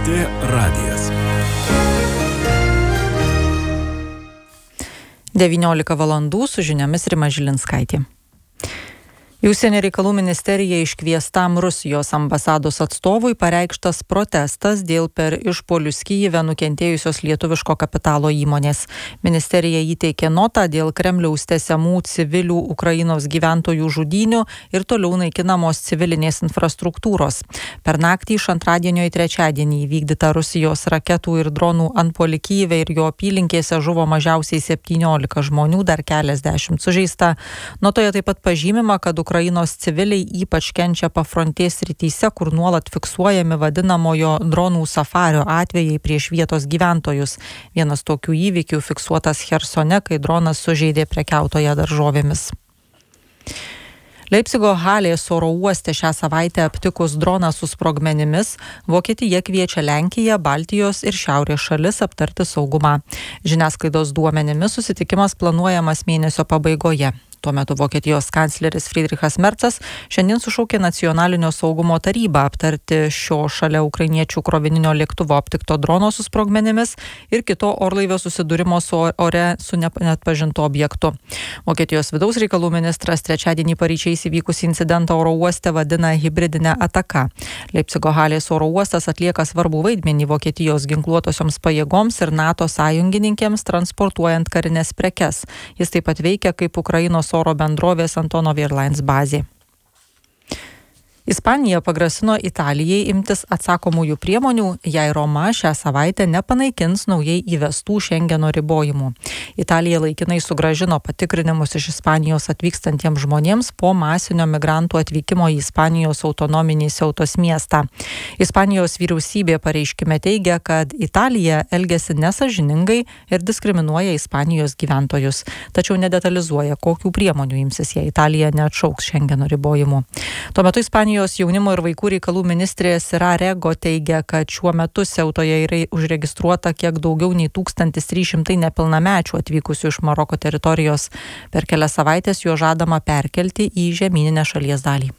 LRT radijas. 19 valandų su žiniomis Rima Žilinskaitė. Į Užsienio reikalų ministeriją iškviestam Rusijos ambasados atstovui pareikštas protestas dėl per išpuolius Kyjive nukentėjusios lietuviško kapitalo įmonės. Ministerija įteikė notą dėl Kremliaus tęsiamų civilių Ukrainos gyventojų žudynių ir toliau naikinamos civilinės infrastruktūros. Per naktį iš antradienio į trečiadienį įvykdyta Rusijos raketų ir dronų antpuolį Kyjive ir jo apylinkėse žuvo mažiausiai 17 žmonių, dar keliasdešimt sužeista. Notoje taip pat pažymima, kad Ukrainos civiliai ypač kenčia pafrontės srityse, kur nuolat fiksuojami vadinamojo dronų safario atvejai prieš vietos gyventojus. Vienas tokių įvykių fiksuotas Chersone, kai dronas sužeidė prekiautoją daržovėmis. Leipcigo Halės oro uoste šią savaitę aptikus droną su sprogmenimis, Vokietija kviečia Lenkiją, Baltijos ir Šiaurės šalis aptarti saugumą. Žiniasklaidos duomenimis susitikimas planuojamas mėnesio pabaigoje. Tuo metu Vokietijos kancleris Friedrichas Merzas šiandien sušaukė nacionalinio saugumo tarybą aptarti šio šalia ukrainiečių krovininio lėktuvo aptikto drono su sprogmenimis ir kito orlaivio susidūrimo su ore su neatpažintu objektu. Vokietijos vidaus reikalų ministras trečiadienį paryčiais įvykusį incidentą oro uoste vadina hibridinę ataką. Leipcigo Halės oro uostas atlieka svarbų vaidmenį Vokietijos ginkluotosioms pajėgoms ir NATO sąjungininkėms transportuojant karines prekes. Jis taip pat veikia kaip Ukrainos oro bendrovės Antonov Airlines bazė. Ispanija pagrasino Italijai imtis atsakomųjų priemonių, jei Roma šią savaitę nepanaikins naujai įvestų Šengeno ribojimų. Italija laikinai sugrąžino patikrinimus iš Ispanijos atvykstantiems žmonėms po masinio migrantų atvykimo į Ispanijos autonominį Ceutos miestą. Ispanijos vyriausybė pareiškime teigia, kad Italija elgiasi nesąžiningai ir diskriminuoja Ispanijos gyventojus, tačiau nedetalizuoja, kokių priemonių imsis, jei Italija neatšauks Šengeno ribojimų. Tuo metu Ispanijos jaunimo ir vaikų reikalų ministrė Sira Rego teigia, kad šiuo metu Ceutoje yra užregistruota kiek daugiau nei 1300 nepilnamečių atvykusių iš Maroko teritorijos. Per kelias savaitės juos žadama perkelti į žemyninę šalies dalį.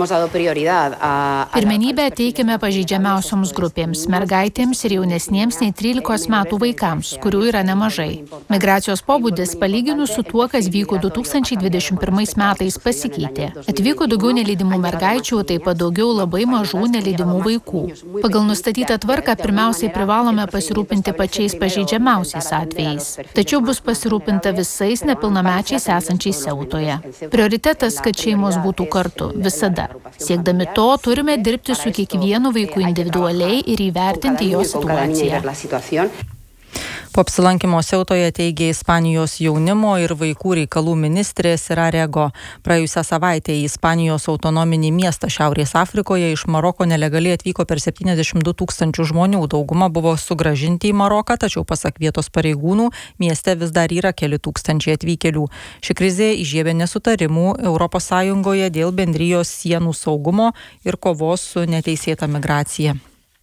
Pirmenybę teikiame pažeidžiamiausioms grupėms, mergaitėms ir jaunesniems nei 13 metų vaikams, kurių yra nemažai. Migracijos pobūdis palyginus su tuo, kas vyko 2021 metais, pasikeitė. Atvyko daugiau nelydimų mergaičių, taip pat daugiau labai mažų nelydimų vaikų. Pagal nustatytą tvarką pirmiausiai privalome pasirūpinti pačiais pažeidžiamiausiais atvejais. Tačiau bus pasirūpinta visais nepilnamečiais esančiais Ceutoje. Prioritetas, kad šeimos būtų kartu, visada. Siekdami to, turime dirbti su kiekvienu vaiku individualiai ir įvertinti jo situaciją. Po apsilankimo Ceutoje teigė Ispanijos jaunimo ir vaikų reikalų ministrė Sira Rego. Praėjusią savaitę į Ispanijos autonominį miestą Šiaurės Afrikoje iš Maroko nelegaliai atvyko per 72 000 žmonių. Dauguma buvo sugrąžinti į Maroką, tačiau pasak vietos pareigūnų, mieste vis dar yra keli tūkstančiai atvykėlių. Ši krizė įžiebė nesutarimų ES dėl bendrijos sienų saugumo ir kovos su neteisėta migracija.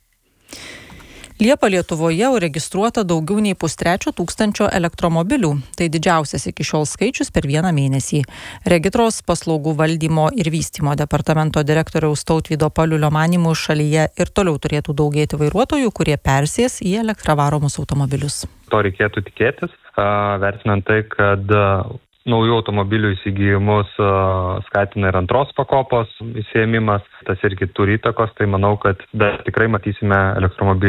Liepą Lietuvoje registruota daugiau nei 530 elektromobilių. Tai didžiausias iki šiol skaičius per vieną mėnesį. Regitros paslaugų valdymo ir vystymo departamento direktoriaus Tautvydo Paliulio manymu šalyje ir toliau turėtų daugėti vairuotojų, kurie persės į elektravaromus automobilius. To reikėtų tikėtis, vertinant tai, kad naujų automobilių įsigijimus skatina ir antros pakopos įsiėmimas. Tas irgi turi įtakos, tai manau, kad tikrai matysime elektromobilių